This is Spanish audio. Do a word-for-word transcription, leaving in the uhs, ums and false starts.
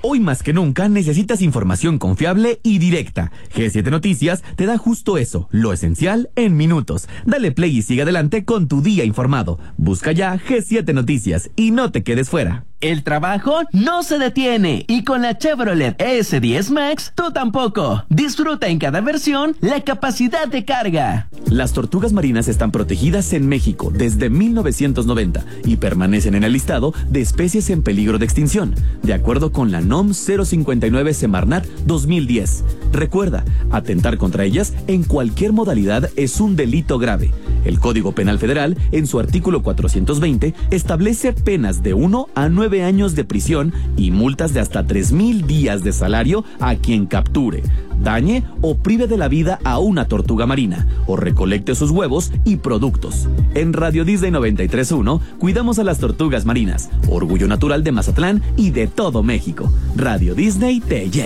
Hoy más que nunca necesitas información confiable y directa. G siete Noticias te da justo eso, lo esencial en minutos. Dale play y sigue adelante con tu día informado. Busca ya G siete Noticias y no te quedes fuera. El trabajo no se detiene y con la Chevrolet E S diez Max tú tampoco. Disfruta en cada versión la capacidad de carga. Las tortugas marinas están protegidas en México desde mil novecientos noventa y permanecen en el listado de especies en peligro de extinción, de acuerdo con la N O M cero cincuenta y nueve Semarnat dos mil diez. Recuerda, atentar contra ellas en cualquier modalidad es un delito grave. El Código Penal Federal, en su artículo cuatrocientos veinte, establece penas de uno a nueve años de prisión y multas de hasta tres mil días de salario a quien capture, dañe o prive de la vida a una tortuga marina o recolecte sus huevos y productos. En Radio Disney noventa y tres punto uno cuidamos a las tortugas marinas, orgullo natural de Mazatlán y de todo México. Radio Disney te llega.